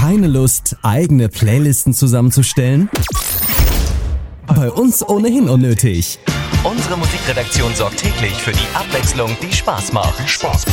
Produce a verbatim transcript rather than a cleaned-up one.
Keine Lust, eigene Playlisten zusammenzustellen? Bei uns ohnehin unnötig. Unsere Musikredaktion sorgt täglich für die Abwechslung, die Spaß macht. Spaß.